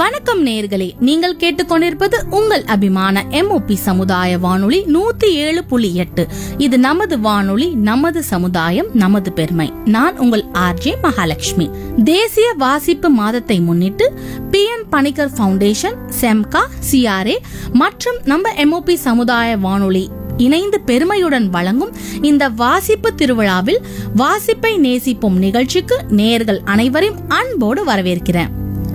வணக்கம் நேயர்களே, நீங்கள் கேட்டுக்கொண்டிருப்பது உங்கள் அபிமான MOP சமுதாய வானொலி 107.8. இது நமது வானொலி, நமது சமுதாயம், நமது பெருமை. நான் உங்கள் RJ மகாலட்சுமி. தேசிய வாசிப்பு மாதத்தை முன்னிட்டு PN Panicker foundation, SEMCA, CRA மற்றும் நம்ம MOP சமுதாய வானொலி இணைந்து பெருமையுடன் வழங்கும் இந்த வாசிப்பு திருவிழாவில் வாசிப்பை நேசிப்போம் நிகழ்ச்சிக்கு நேயர்கள் அனைவரையும் அன்போடு வரவேற்கிறேன்.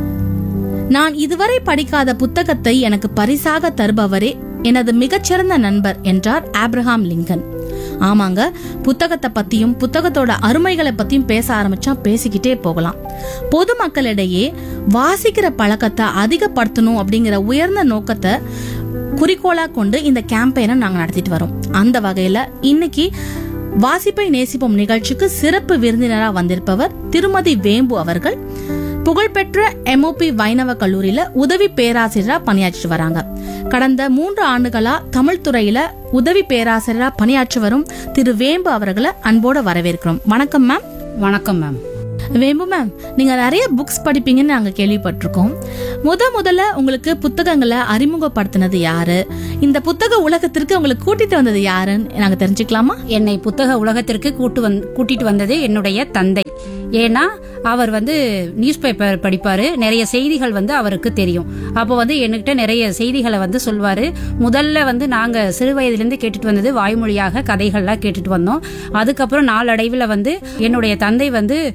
நான் இதுவரை படிக்காத புத்தகத்தை எனக்கு பரிசாக தருபவரே எனது மிகச்சிறந்த நண்பர் என்றார் ஆப்ரஹாம் லிங்கன். ஆமாங்க, புத்தகத்தை பத்தியும் புத்தகத்தோட அருமைகளை பத்தியும் பேச ஆரம்பிச்சா பேசிக்கிட்டே போகலாம். பொதுமக்களிடையே வாசிக்கிற பழக்கத்தை அதிகப்படுத்தணும் அப்படிங்கிற உயர்ந்த நோக்கத்தை குறிக்கோளா கொண்டு இந்த கேம்பெயினை நாங்க நடத்திட்டு வரோம். அந்த வகையில இன்னைக்கு வாசிப்பை நேசிப்போம் நிகழ்ச்சிக்கு சிறப்பு விருந்தினரா வந்திருப்பவர் திருமதி வேம்பு அவர்கள். புகழ்பெற்ற MOP வைணவ கல்லூரியில உதவி பேராசிரியரா பணியாற்றி வராங்க. கடந்த 3 ஆண்டுகளா தமிழ் துறையில உதவி பேராசிரியரா பணியாற்றி வரும் திரு வேம்பு அவர்களை அன்போட வரவேற்கிறோம். வணக்கம் மேம். வணக்கம் மேம். வேம்பு மேம், நீங்க நிறைய புக்ஸ் படிப்பீங்கன்னு நாங்க கேள்விப்பட்டிருக்கோம். முதல்ல உங்களுக்கு புத்தகங்களை அறிமுகப்படுத்தினது யாரு? இந்த புத்தக உலகத்திற்கு உங்களுக்கு கூட்டிட்டு வந்தது யாருன்னு நாங்க தெரிஞ்சுக்கலாமா? என்னை புத்தக உலகத்திற்கு கூட்டிட்டு வந்தது என்னுடைய தந்தை. ஏன்னா அவர் நியூஸ் பேப்பர் படிப்பாரு, நிறைய செய்திகள் அவருக்கு தெரியும். அப்போ என்கிட்ட நிறைய செய்திகளை சொல்வாரு. முதல்ல நாங்க சிறு வயதிலிருந்து கேட்டுட்டு வந்தது வாய்மொழியாக கதைகள்லாம் கேட்டுட்டு வந்தோம். அதுக்கப்புறம் நாளடைவில் என்னுடைய தந்தை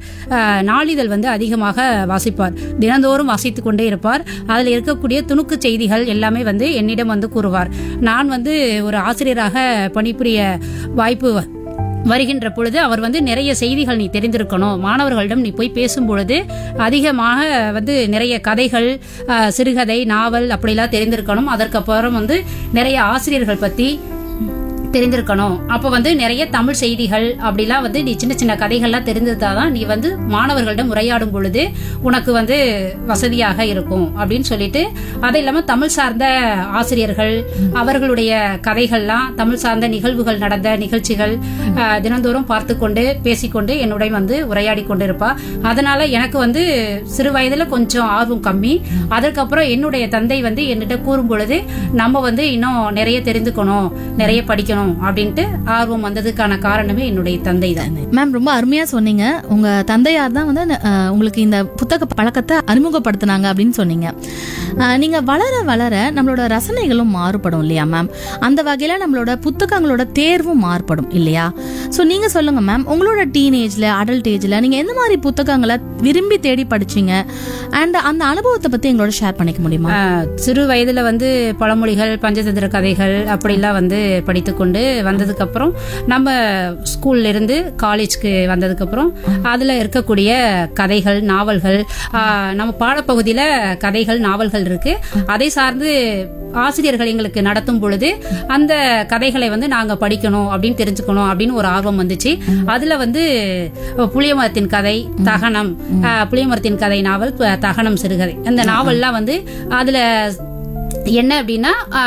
நாளிதழ் அதிகமாக வாசிப்பார். தினந்தோறும் வாசித்து கொண்டே இருப்பார். அதில் இருக்கக்கூடிய துணுக்கு செய்திகள் எல்லாமே என்னிடம் கூறுவார். நான் ஒரு ஆசிரியராக பணிபுரிய வாய்ப்பு வருகின்ற பொழுது அவர் நிறைய செய்திகள் நீ தெரிந்திருக்கணும், மாணவர்களிடம் நீ போய் பேசும் பொழுது அதிகமாக நிறைய கதைகள், சிறுகதை, நாவல் அப்படிலாம் தெரிந்திருக்கணும். அதற்கப்புறம் நிறைய ஆசிரியர்கள் பத்தி தெரிந்திருக்கணும். அப்ப நிறைய தமிழ் செய்திகள் அப்படிலாம் நீ சின்ன சின்ன கதைகள்லாம் தெரிஞ்சிருந்தாதான் நீ மாணவர்களிடம் உரையாடும் பொழுது உனக்கு வசதியாக இருக்கும் அப்படின்னு சொல்லிட்டு, அது இல்லாம தமிழ் சார்ந்த ஆசிரியர்கள் அவர்களுடைய கதைகள்லாம், தமிழ் சார்ந்த நிகழ்வுகள், நடந்த நிகழ்ச்சிகள் தினந்தோறும் பார்த்து கொண்டு பேசிக்கொண்டு என்னுடைய உரையாடி கொண்டு இருப்பா. அதனால எனக்கு சிறு வயதுல கொஞ்சம் ஆர்வம் கம்மி. அதற்கப்புறம் என்னுடைய தந்தை என்னிட்ட கூறும் பொழுது நம்ம இன்னும் நிறைய தெரிந்துக்கணும், நிறைய படிக்கணும் அப்படின்ட்டு ஆர்வம் வந்ததுக்கான காரணமே என்னுடைய தந்தை தான். மேம், ரொம்ப அருமையா சொன்னீங்க. உங்க தந்தையார் தான் உங்களுக்கு இந்த புத்தக பழக்கத்தை அறிமுகப்படுத்தினாங்க அப்படின்னு சொன்னீங்க. நீங்க வளர வளர நம்மளோட ரசனைகளும் மாறுபடும் இல்லையா மேம்? அந்த வகையில நம்மளோட புத்தகங்களோட தேர்வும் மாறுபடும் இல்லையா? சோ நீங்க சொல்லுங்க மேம், உங்களோட டீனேஜ்ல, அடல்ட் ஏஜ்ல நீங்க எந்த மாதிரி புத்தகங்களை விரும்பி தேடி படிச்சீங்க அண்ட் அந்த அனுபவத்தை பத்தி எங்களோட ஷேர் பண்ணிக்க முடியுமா? சிறு வயதுல பழமொழிகள், பஞ்சதந்திர கதைகள் அப்படிலாம் படித்துக்கொண்டு வந்ததுக்கு அப்புறம் நம்ம ஸ்கூல்ல இருந்து காலேஜ்க்கு வந்ததுக்கு அப்புறம் அதுல இருக்கக்கூடிய கதைகள், நாவல்கள், நம்ம பாடப்பகுதியில கதைகள், நாவல்கள் இருக்கு. அதை சார்ந்து ஆசிரியர்கள் எங்களுக்கு நடத்தும் பொழுது அந்த கதைகளை நாங்க படிக்கணும் அப்படின்னு தெரிஞ்சுக்கணும் அப்படின்னு ஒரு ஆர்வம் வந்துச்சு. அதுல புளியமரத்தின் கதை, தகனம், புளியமரத்தின் கதை நாவல், தகனம் சிறுகதை, அந்த நாவல்லாம் அதுல என்ன அப்படின்னா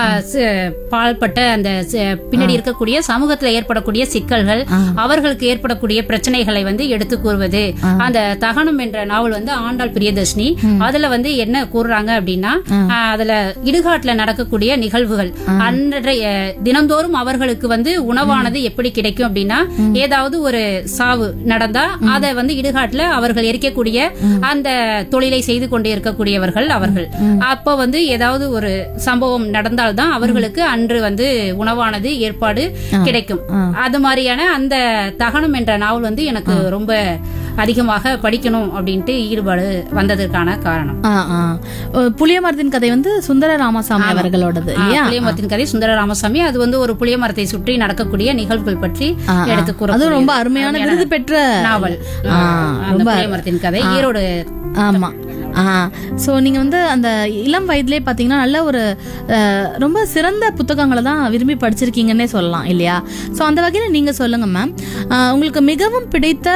பாழ்பட்ட அந்த பின்னாடி இருக்கக்கூடிய சமூகத்துல ஏற்படக்கூடிய சிக்கல்கள், அவர்களுக்கு ஏற்படக்கூடிய பிரச்சனைகளை எடுத்து கூறுவது. அந்த தகனம் என்ற நாவல் ஆண்டாள் பிரியதர்ஷினி. அதுல என்ன கூறுறாங்க அப்படின்னா, அதுல இடுகாட்டுல நடக்கக்கூடிய நிகழ்வுகள், அன்றைய தினந்தோறும் அவர்களுக்கு உணவானது எப்படி கிடைக்கும் அப்படின்னா, ஏதாவது ஒரு சாவு நடந்தா அதை இடுகாட்டுல அவர்கள் எரிக்கக்கூடிய அந்த தொழிலை செய்து கொண்டே இருக்கக்கூடியவர்கள் அவர்கள். அப்ப ஏதாவது ஒரு சம்பவம் நடந்தால்தான் அவர்களுக்கு அன்று உணவானது ஏற்பாடு கிடைக்கும். அது மாதிரியான அந்த தகனம் என்ற நாவல் எனக்கு ரொம்ப அதிகமாக படிக்கணும் அப்படின்ட்டு ஈடுபாடு வந்ததற்கான காரணம். புளியமரத்தின் கதை சுந்தர ராமசாமி அவர்களோடது. புளியமரத்தின் கதை சுந்தர ராமசாமி. அது ஒரு புளியமரத்தை சுற்றி நடக்கக்கூடிய நிகழ்வுகள் பற்றி எடுத்து கூற ரொம்ப அருமையான விருது பெற்ற நாவல் புளியமரத்தின் கதை, ஈரோடு. ஆமா. சோ நீங்க அந்த இளம் வயதிலே பாத்தீங்கன்னா நல்ல ஒரு ரொம்ப சிறந்த புத்தகங்களை தான் விரும்பி படிச்சிருக்கீங்கன்னே சொல்லலாம் இல்லையா? சோ அந்த வகையில நீங்க சொல்லுங்க மேம், உங்களுக்கு மிகவும் பிடித்த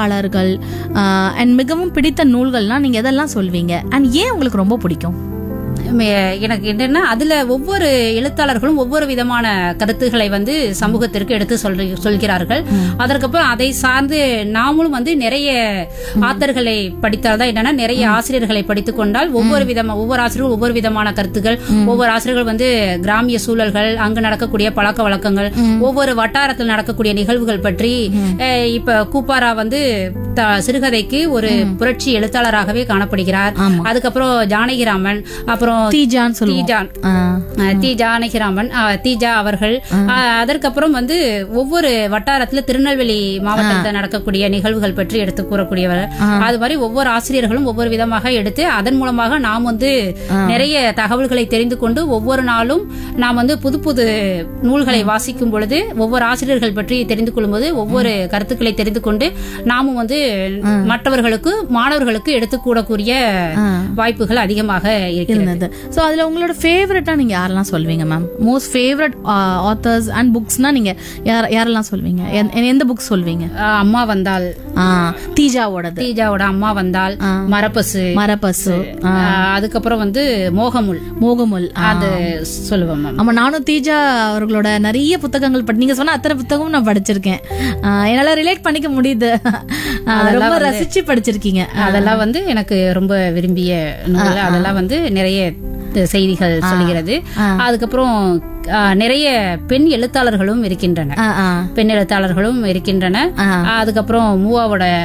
எழுத்தாளர்கள் அண்ட் மிகவும் பிடித்த நூல்கள்லாம் நீங்க எதெல்லாம் சொல்வீங்க அண்ட் ஏன் உங்களுக்கு ரொம்ப பிடிக்கும்? எனக்கு என்னன்னா அதுல ஒவ்வொரு எழுத்தாளர்களும் ஒவ்வொரு விதமான கருத்துக்களை வந்து சமூகத்திற்கு எடுத்து சொல்கிறார்கள். அதற்கப்புறம் அதை சார்ந்து நாமளும் வந்து நிறைய ஆத்தர்களை படித்தால்தான் என்னன்னா நிறைய ஆசிரியர்களை படித்துக் கொண்டால் ஒவ்வொரு ஆசிரியர்கள் ஒவ்வொரு விதமான கருத்துக்கள், ஒவ்வொரு ஆசிரியர்கள் வந்து கிராமிய சூழல்கள், அங்கு நடக்கக்கூடிய பழக்க வழக்கங்கள், ஒவ்வொரு வட்டாரத்தில் நடக்கக்கூடிய நிகழ்வுகள் பற்றி இப்ப கூப்பாரா வந்து சிறுகதைக்கு ஒரு புரட்சி எழுத்தாளராகவே காணப்படுகிறார். அதுக்கப்புறம் ஜானகிராமன், அப்புறம் தீஜா ஜானகிராமன், தீஜா அவர்கள். அதற்கப்புறம் வந்து ஒவ்வொரு வட்டாரத்துல திருநெல்வேலி மாவட்டத்தில் நடக்கக்கூடிய நிகழ்வுகள் பற்றி எடுத்து கூறக்கூடியவர். அது மாதிரி ஒவ்வொரு ஆசிரியர்களும் ஒவ்வொரு விதமாக எடுத்து அதன் மூலமாக நாம் வந்து நிறைய தகவல்களை தெரிந்து கொண்டு ஒவ்வொரு நாளும் நாம் வந்து புது புது நூல்களை வாசிக்கும் பொழுது ஒவ்வொரு ஆசிரியர்கள் பற்றி தெரிந்து கொள்ளும்போது ஒவ்வொரு கருத்துக்களை தெரிந்து கொண்டு நாமும் வந்து மற்றவர்களுக்கு மாணவர்களுக்கு எடுத்து கூடக்கூடிய வாய்ப்புகள் அதிகமாக இருக்கிறது. சோ அதுல உங்களோட ஃபேவரட்டா நீங்க யாரெல்லாம் சொல்வீங்க ma'am? Most favourite authors and புக்ஸ்னா நீங்க யாரெல்லாம் சொல்வீங்க? எந்த புக் சொல்வீங்க? அம்மா வந்தால், தீஜாவோட அம்மா வந்தால், மரப்பசு, அதுக்கப்புறம் வந்து மோகமுல் அது சொல்லுவேன் மேம். ஆமா, நானும் தீஜா அவர்களோட நிறைய புத்தகங்கள் நீங்க சொன்ன அத்தனை புத்தகமும் நான் படிச்சிருக்கேன். என்னால ரிலேட் பண்ணிக்க முடியுது. ரொம்ப ரசிச்சு படிச்சிருக்கீங்க. அதெல்லாம் வந்து எனக்கு ரொம்ப விரும்பிய நூல். அதெல்லாம் வந்து நிறைய செய்திகள் சொல்கிறது. அதுக்கப்புறம் நிறைய பெண் எழுத்தாளர்களும் இருக்கின்றன. அதுக்கப்புறம் மூவாவோட